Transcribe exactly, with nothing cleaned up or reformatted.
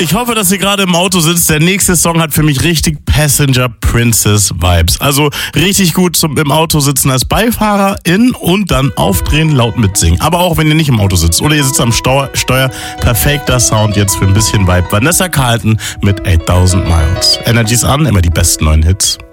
Ich hoffe, dass ihr gerade im Auto sitzt. Der nächste Song hat für mich richtig Passenger Princess Vibes. Also richtig gut zum im Auto sitzen als Beifahrerin und dann aufdrehen, laut mitsingen. Aber auch wenn ihr nicht im Auto sitzt oder ihr sitzt am Steuer, Steuer perfekter Sound jetzt für ein bisschen Vibe. Vanessa Carlton mit achttausend Miles. Energies an, immer die besten neuen Hits.